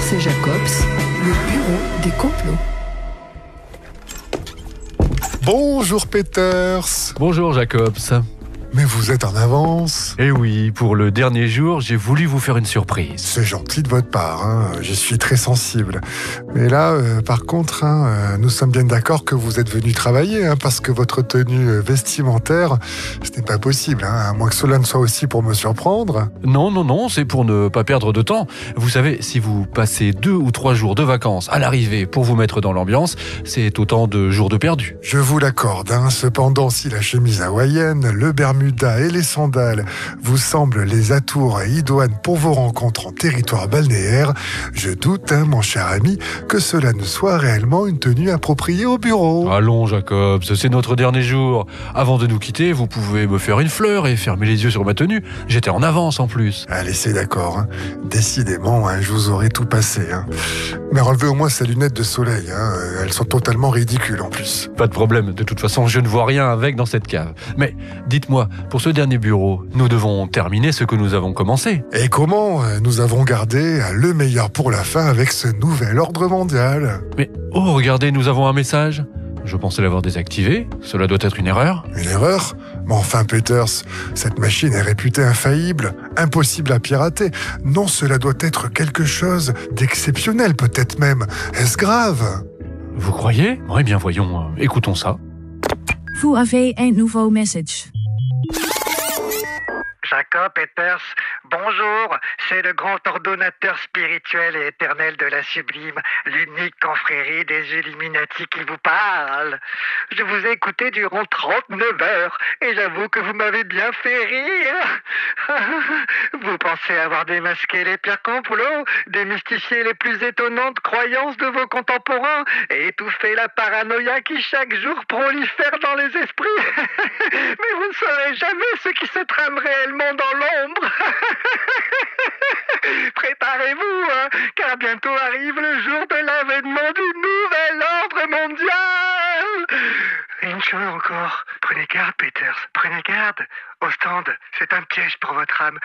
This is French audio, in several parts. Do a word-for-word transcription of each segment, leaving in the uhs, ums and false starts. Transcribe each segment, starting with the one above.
et Jacobs, le bureau des complots. Bonjour Peters. Bonjour Jacobs. Mais vous êtes en avance. Eh oui, pour le dernier jour, j'ai voulu vous faire une surprise. C'est gentil de votre part, hein. Je suis très sensible. Mais là, euh, par contre, hein, euh, nous sommes bien d'accord que vous êtes venu travailler, hein, parce que votre tenue vestimentaire, ce n'est pas possible, hein, à moins que cela ne soit aussi pour me surprendre. Non, non, non, c'est pour ne pas perdre de temps. Vous savez, si vous passez deux ou trois jours de vacances à l'arrivée pour vous mettre dans l'ambiance, c'est autant de jours de perdu. Je vous l'accorde, hein. Cependant, si la chemise hawaïenne, le bermuda et les sandales vous semblent les atours idoines pour vos rencontres en territoire balnéaire, je doute, hein, mon cher ami, que cela ne soit réellement une tenue appropriée au bureau. Allons Jacobs, c'est notre dernier jour. Avant de nous quitter, vous pouvez me faire une fleur et fermer les yeux sur ma tenue. J'étais en avance en plus. Allez, c'est d'accord, hein. Décidément, hein, je vous aurais tout passé, hein. Mais enlevez au moins ces lunettes de soleil, hein. Elles sont totalement ridicules en plus. Pas de problème, de toute façon, je ne vois rien avec dans cette cave. Mais dites-moi, pour ce dernier bureau, nous devons terminer ce que nous avons commencé. Et comment? Nous avons gardé le meilleur pour la fin avec ce nouvel ordre mondial. Mais oh, regardez, nous avons un message. Je pensais l'avoir désactivé. Cela doit être une erreur. Une erreur? Mais enfin, Peters, cette machine est réputée infaillible, impossible à pirater. Non, cela doit être quelque chose d'exceptionnel, peut-être même. Est-ce grave? Vous croyez? Eh bien, voyons, euh, écoutons ça. Vous avez un nouveau message. Jacob Peters, bonjour, c'est le grand ordonnateur spirituel et éternel de la sublime, l'unique confrérie des Illuminati qui vous parle. Je vous ai écouté durant trente-neuf heures et j'avoue que vous m'avez bien fait rire. Vous pensez avoir démasqué les pires complots, démystifié les plus étonnantes croyances de vos contemporains et étouffé la paranoïa qui chaque jour prolifère dans les esprits. Mais vous ne saurez jamais ce qui se trame réellement dans l'ombre. Préparez-vous, hein, car bientôt arrive le jour de l'avènement du nouvel ordre mondial. Et une chose encore, prenez garde, Peters, prenez garde. Au stand, c'est un piège pour votre âme.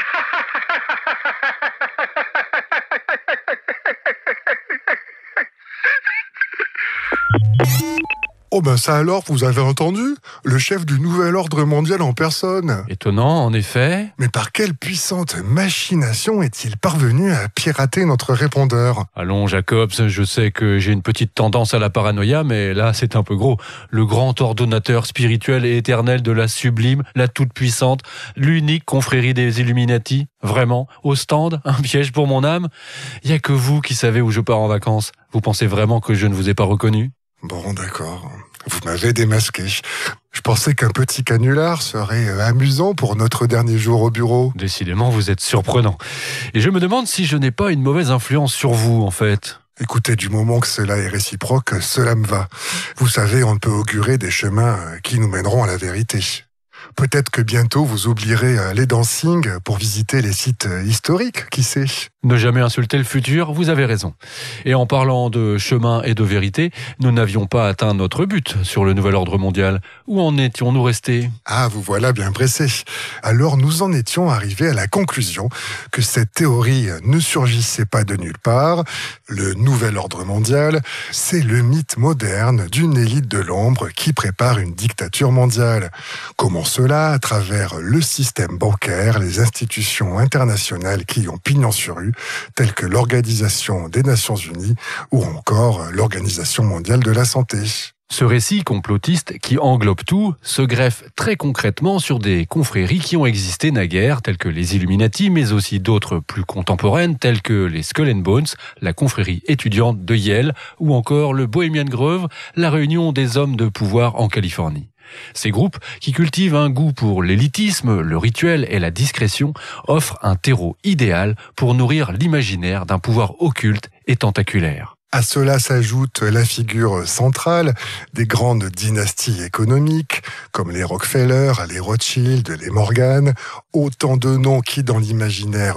Oh ben ça alors, vous avez entendu? Le chef du nouvel ordre mondial en personne. Étonnant, en effet. Mais par quelle puissante machination est-il parvenu à pirater notre répondeur? Allons Jacobs, je sais que j'ai une petite tendance à la paranoïa, mais là c'est un peu gros. Le grand ordonnateur spirituel et éternel de la sublime, la toute-puissante, l'unique confrérie des Illuminati. Vraiment, au stand, un piège pour mon âme? Il n'y a que vous qui savez où je pars en vacances. Vous pensez vraiment que je ne vous ai pas reconnu? Bon, d'accord. Vous m'avez démasqué. Je pensais qu'un petit canular serait amusant pour notre dernier jour au bureau. Décidément, vous êtes surprenant. Et je me demande si je n'ai pas une mauvaise influence sur vous, en fait. Écoutez, du moment que cela est réciproque, cela me va. Vous savez, on ne peut augurer des chemins qui nous mèneront à la vérité. Peut-être que bientôt vous oublierez les dancing pour visiter les sites historiques, qui sait? Ne jamais insulter le futur, vous avez raison. Et en parlant de chemin et de vérité, nous n'avions pas atteint notre but sur le nouvel ordre mondial. Où en étions-nous restés? Ah, vous voilà bien pressé. Alors nous en étions arrivés à la conclusion que cette théorie ne surgissait pas de nulle part. Le nouvel ordre mondial, c'est le mythe moderne d'une élite de l'ombre qui prépare une dictature mondiale. Comment cela? À travers le système bancaire, les institutions internationales qui ont pignon sur rue, telles que l'Organisation des Nations Unies ou encore l'Organisation mondiale de la santé. Ce récit complotiste qui englobe tout se greffe très concrètement sur des confréries qui ont existé naguère, telles que les Illuminati, mais aussi d'autres plus contemporaines, telles que les Skull and Bones, la confrérie étudiante de Yale, ou encore le Bohemian Grove, la réunion des hommes de pouvoir en Californie. Ces groupes, qui cultivent un goût pour l'élitisme, le rituel et la discrétion, offrent un terreau idéal pour nourrir l'imaginaire d'un pouvoir occulte et tentaculaire. À cela s'ajoute la figure centrale des grandes dynasties économiques, comme les Rockefeller, les Rothschild, les Morgan, autant de noms qui, dans l'imaginaire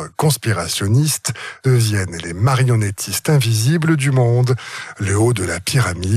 conspirationniste, deviennent les marionnettistes invisibles du monde, le haut de la pyramide.